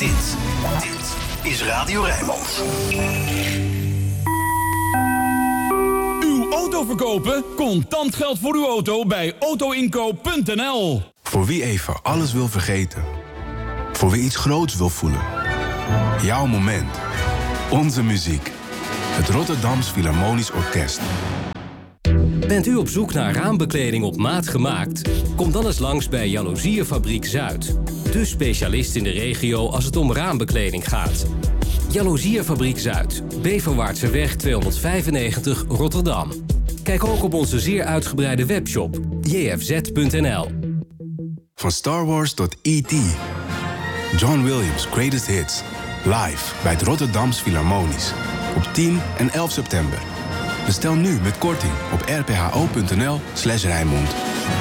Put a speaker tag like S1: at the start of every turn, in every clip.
S1: Dit is Radio Rijnmond.
S2: Uw auto verkopen? Contant geld voor uw auto bij autoinkoop.nl.
S3: Voor wie even alles wil vergeten. Voor wie iets groots wil voelen. Jouw moment. Onze muziek. Het Rotterdams Philharmonisch Orkest.
S4: Bent u op zoek naar raambekleding op maat gemaakt? Kom dan eens langs bij Jaloezierenfabriek Zuid. De specialist in de regio als het om raambekleding gaat. Jaloezierenfabriek Zuid. Beverwaartseweg 295 Rotterdam. Kijk ook op onze zeer uitgebreide webshop jfz.nl.
S3: Van Star Wars tot E.T. John Williams' Greatest Hits. Live bij het Rotterdams Philharmonisch. Op 10 en 11 september. Bestel nu met korting op rpho.nl/Rijnmond.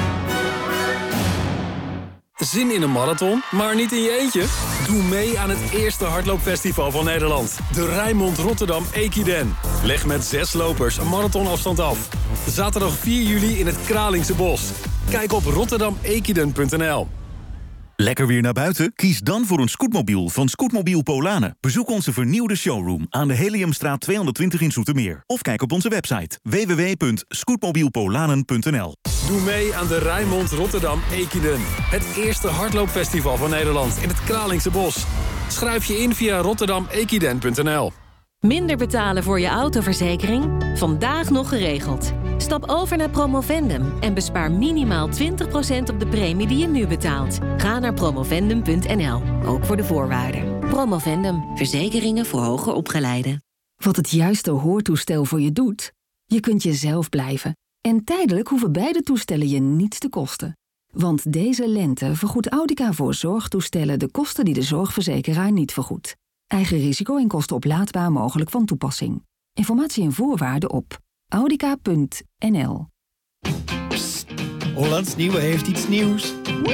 S5: Zin in een marathon, maar niet in je eentje? Doe mee aan het eerste hardloopfestival van Nederland. De Rijnmond Rotterdam Equiden. Leg met 6 lopers een marathonafstand af. Zaterdag 4 juli in het Kralingse Bos. Kijk op rotterdamequiden.nl.
S6: Lekker weer naar buiten? Kies dan voor een scootmobiel van Scootmobiel Polanen. Bezoek onze vernieuwde showroom aan de Heliumstraat 220 in Zoetermeer. Of kijk op onze website www.scootmobielpolanen.nl.
S5: Doe mee aan de Rijnmond Rotterdam Equiden. Het eerste hardloopfestival van Nederland in het Kralingse Bos. Schrijf je in via rotterdamequiden.nl.
S7: Minder betalen voor je autoverzekering? Vandaag nog geregeld. Stap over naar Promovendum en bespaar minimaal 20% op de premie die je nu betaalt. Ga naar promovendum.nl, ook voor de voorwaarden. Promovendum, verzekeringen voor hoger opgeleiden.
S8: Wat het juiste hoortoestel voor je doet? Je kunt jezelf blijven. En tijdelijk hoeven beide toestellen je niets te kosten. Want deze lente vergoedt Audica voor zorgtoestellen de kosten die de zorgverzekeraar niet vergoedt. Eigen risico en kosten oplaadbaar mogelijk van toepassing. Informatie en voorwaarden op audica.nl.
S9: Hollands Nieuwe heeft iets nieuws.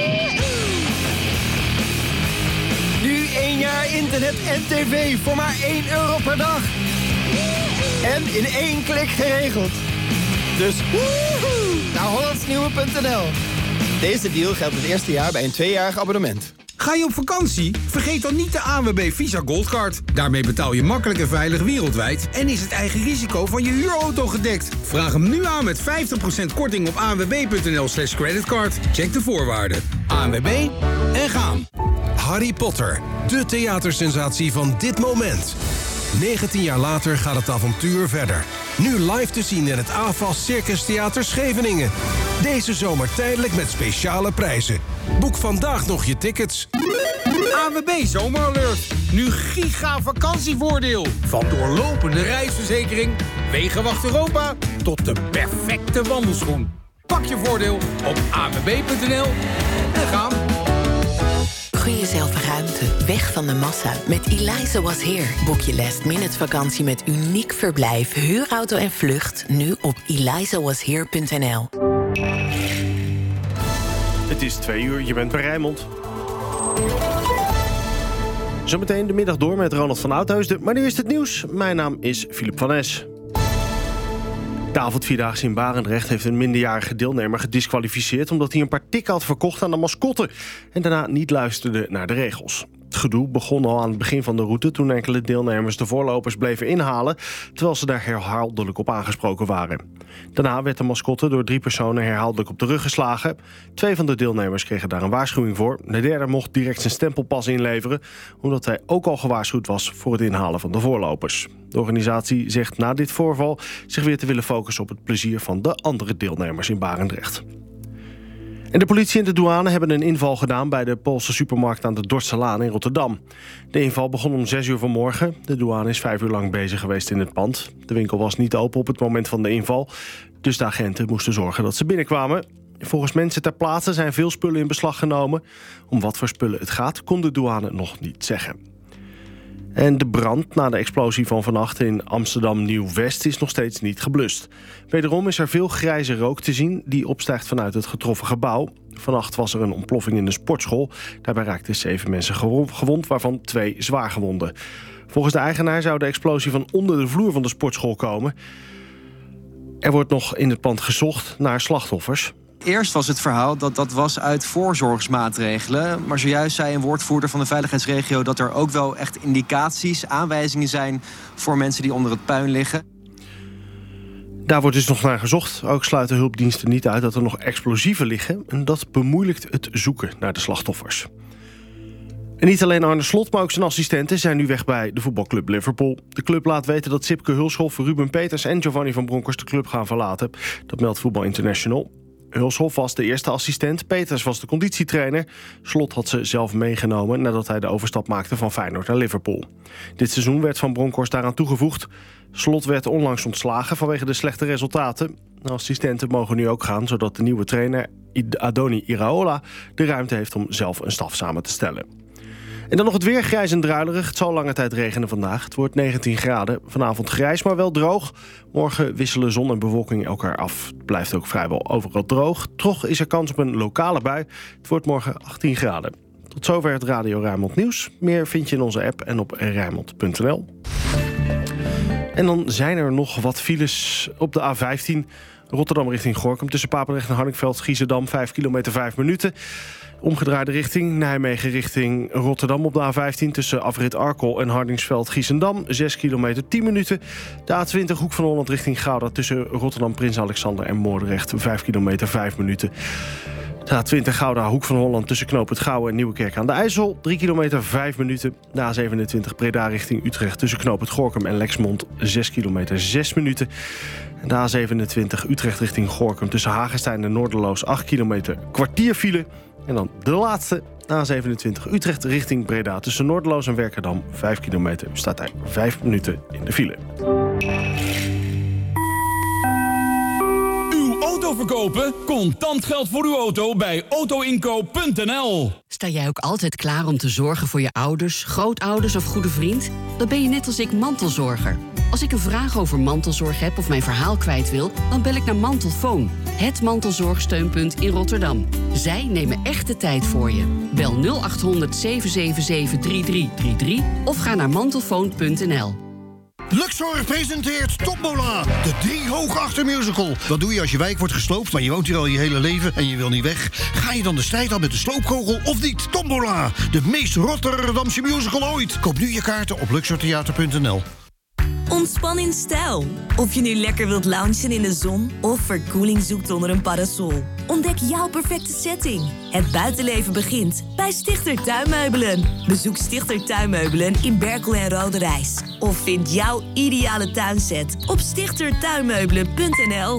S9: Nu 1 jaar internet en tv voor maar €1 per dag. En in 1 klik geregeld. Dus naar hollandsnieuwe.nl. Deze deal geldt het eerste jaar bij een 2-jarig abonnement.
S10: Ga je op vakantie? Vergeet dan niet de ANWB Visa Goldcard. Daarmee betaal je makkelijk en veilig wereldwijd en is het eigen risico van je huurauto gedekt. Vraag hem nu aan met 50% korting op anwb.nl/creditcard. Check de voorwaarden. ANWB en gaan.
S11: Harry Potter, de theatersensatie van dit moment. 19 jaar later gaat het avontuur verder. Nu live te zien in het AFAS Circus Theater Scheveningen. Deze zomer tijdelijk met speciale prijzen. Boek vandaag nog je tickets.
S10: ANWB Zomeralert. Nu giga vakantievoordeel. Van doorlopende reisverzekering, Wegenwacht Europa tot de perfecte wandelschoen. Pak je voordeel op anwb.nl en gaan.
S12: Gun jezelf ruimte, weg van de massa. Met Eliza Was Here boek je last-minute vakantie met uniek verblijf, huurauto en vlucht. Nu op elizawashere.nl.
S13: Het is 2 uur, je bent bij Rijnmond. Zometeen de middag door met Ronald van Oudheusden. Maar nu is het nieuws. Mijn naam is Philip van Es. De avondvierdaagse in Barendrecht heeft een minderjarige deelnemer gediskwalificeerd omdat hij een paar tikken had verkocht aan de mascotte en daarna niet luisterde naar de regels. Het gedoe begon al aan het begin van de route toen enkele deelnemers de voorlopers bleven inhalen, terwijl ze daar herhaaldelijk op aangesproken waren. Daarna werd de mascotte door 3 personen herhaaldelijk op de rug geslagen. 2 van de deelnemers kregen daar een waarschuwing voor. De derde mocht direct zijn stempelpas inleveren, omdat hij ook al gewaarschuwd was voor het inhalen van de voorlopers. De organisatie zegt na dit voorval zich weer te willen focussen op het plezier van de andere deelnemers in Barendrecht. En de politie en de douane hebben een inval gedaan bij de Poolse supermarkt aan de Dordtselaan in Rotterdam. De inval begon om 6 uur vanmorgen. De douane is 5 uur lang bezig geweest in het pand. De winkel was niet open op het moment van de inval, dus de agenten moesten zorgen dat ze binnenkwamen. Volgens mensen ter plaatse zijn veel spullen in beslag genomen. Om wat voor spullen het gaat, kon de douane nog niet zeggen. En de brand na de explosie van vannacht in Amsterdam Nieuw-West is nog steeds niet geblust. Wederom is er veel grijze rook te zien die opstijgt vanuit het getroffen gebouw. Vannacht was er een ontploffing in de sportschool. Daarbij raakten 7 mensen gewond, waarvan 2 zwaargewonden. Volgens de eigenaar zou de explosie van onder de vloer van de sportschool komen. Er wordt nog in het pand gezocht naar slachtoffers.
S14: Eerst was het verhaal dat was uit voorzorgsmaatregelen. Maar zojuist zei een woordvoerder van de veiligheidsregio dat er ook wel echt indicaties, aanwijzingen zijn voor mensen die onder het puin liggen.
S13: Daar wordt dus nog naar gezocht. Ook sluiten hulpdiensten niet uit dat er nog explosieven liggen. En dat bemoeilijkt het zoeken naar de slachtoffers. En niet alleen Arne Slot, maar ook zijn assistenten zijn nu weg bij de voetbalclub Liverpool. De club laat weten dat Sipke Hulshoff, Ruben Peters en Giovanni van Bronckhorst de club gaan verlaten. Dat meldt Voetbal International. Hulshoff was de eerste assistent, Peters was de conditietrainer. Slot had ze zelf meegenomen nadat hij de overstap maakte van Feyenoord naar Liverpool. Dit seizoen werd Van Bronckhorst daaraan toegevoegd. Slot werd onlangs ontslagen vanwege de slechte resultaten. De assistenten mogen nu ook gaan, zodat de nieuwe trainer Adoni Iraola de ruimte heeft om zelf een staf samen te stellen. En dan nog het weer, grijs en druilerig. Het zal lange tijd regenen vandaag. Het wordt 19 graden. Vanavond grijs, maar wel droog. Morgen wisselen zon en bewolking elkaar af. Het blijft ook vrijwel overal droog. Toch is er kans op een lokale bui. Het wordt morgen 18 graden. Tot zover het Radio Rijnmond nieuws. Meer vind je in onze app en op rijnmond.nl. En dan zijn er nog wat files op de A15. Rotterdam richting Gorinchem. Tussen Papendrecht en Hardingsveld, Giezendam, 5 kilometer, 5 minuten. Omgedraaide richting Nijmegen richting Rotterdam op de A15... tussen afrit Arkel en Hardingsveld-Giessendam, 6 kilometer, 10 minuten. De A20 Hoek van Holland richting Gouda... tussen Rotterdam, Prins Alexander en Moordrecht, 5 kilometer, 5 minuten. De A20 Gouda, Hoek van Holland tussen Knoopend Gouwen en Nieuwekerk aan de IJssel, 3 kilometer, 5 minuten. De A27 Breda richting Utrecht tussen Knoopend Gorinchem en Lexmond, 6 kilometer, 6 minuten. De A27 Utrecht richting Gorinchem tussen Hagestein en Noorderloos, 8 kilometer, kwartier file. En dan de laatste, A27 Utrecht richting Breda tussen Noorderloos en Werkerdam, 5 kilometer. Staat hij 5 minuten in de file.
S2: Uw auto verkopen? Contant geld voor uw auto bij autoinkoop.nl.
S15: Sta jij ook altijd klaar om te zorgen voor je ouders, grootouders of goede vriend? Dan ben je net als ik mantelzorger. Als ik een vraag over mantelzorg heb of mijn verhaal kwijt wil, dan bel ik naar Mantelfoon. Het mantelzorgsteunpunt in Rotterdam. Zij nemen echt de tijd voor je. Bel 0800 777 3333 of ga naar mantelfoon.nl.
S16: Luxor presenteert Tombola, de 3 Hoogachter musical. Wat doe je als je wijk wordt gesloopt, maar je woont hier al je hele leven en je wil niet weg? Ga je dan de strijd aan met de sloopkogel of niet? Tombola, de meest Rotterdamse musical ooit. Koop nu je kaarten op luxortheater.nl.
S17: Ontspan in stijl. Of je nu lekker wilt loungen in de zon of verkoeling zoekt onder een parasol. Ontdek jouw perfecte setting. Het buitenleven begint bij Stichter Tuinmeubelen. Bezoek Stichter Tuinmeubelen in Berkel en Roderijs. Of vind jouw ideale tuinset op stichtertuinmeubelen.nl.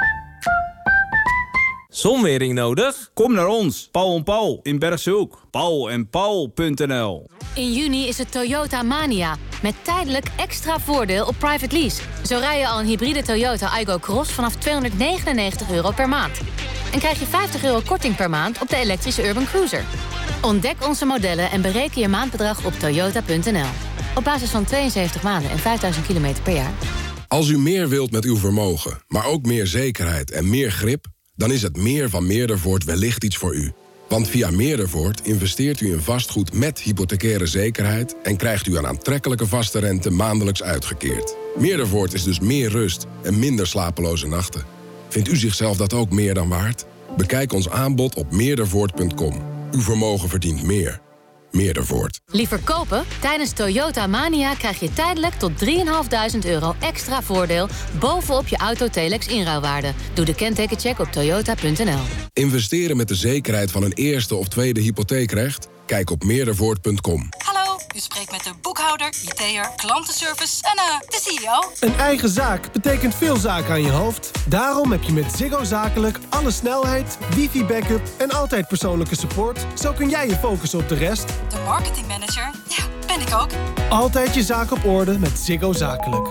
S18: Zonwering nodig? Kom naar ons, Paul & Paul in Bergshoek. paulenpaul.nl.
S19: In juni is het Toyota Mania. Met tijdelijk extra voordeel op private lease. Zo rij je al een hybride Toyota Aygo Cross vanaf €299 per maand. En krijg je €50 korting per maand op de elektrische Urban Cruiser. Ontdek onze modellen en bereken je maandbedrag op toyota.nl. Op basis van 72 maanden en 5000 kilometer per jaar.
S20: Als u meer wilt met uw vermogen, maar ook meer zekerheid en meer grip, dan is het meer van Meerdervoort wellicht iets voor u. Want via Meerdervoort investeert u in vastgoed met hypothecaire zekerheid en krijgt u een aantrekkelijke vaste rente maandelijks uitgekeerd. Meerdervoort is dus meer rust en minder slapeloze nachten. Vindt u zichzelf dat ook meer dan waard? Bekijk ons aanbod op meerdervoort.com. Uw vermogen verdient meer. Meerdervoort.
S19: Liever kopen? Tijdens Toyota Mania krijg je tijdelijk tot €3.500 extra voordeel bovenop je Autotelex inruilwaarde. Doe de kentekencheck op toyota.nl.
S20: Investeren met de zekerheid van een eerste of tweede hypotheekrecht? Kijk op meerdervoort.com.
S21: Hallo, u spreekt met de boekhouder, IT'er, klantenservice en de CEO.
S22: Een eigen zaak betekent veel zaken aan je hoofd. Daarom heb je met Ziggo Zakelijk alle snelheid, wifi-backup en altijd persoonlijke support. Zo kun jij je focussen op de rest.
S21: De marketingmanager? Ja, ben ik ook.
S22: Altijd je zaak op orde met Ziggo Zakelijk.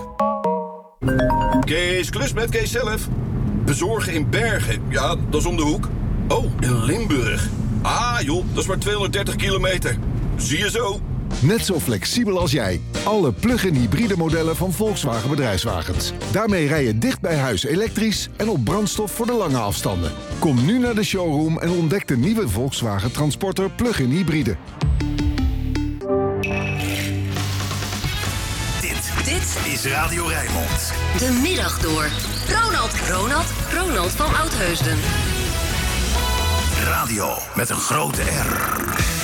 S23: Kees Klus met Kees zelf. Bezorgen in Bergen, ja, dat is om de hoek. Oh, in Limburg. Ah joh, dat is maar 230 kilometer. Zie je zo.
S24: Net zo flexibel als jij. Alle plug-in hybride modellen van Volkswagen Bedrijfswagens. Daarmee rij je dicht bij huis elektrisch en op brandstof voor de lange afstanden. Kom nu naar de showroom en ontdek de nieuwe Volkswagen Transporter plug-in hybride.
S1: Dit is Radio Rijnmond.
S7: De middag door. Ronald van Oudheusden.
S1: Radio met een grote R.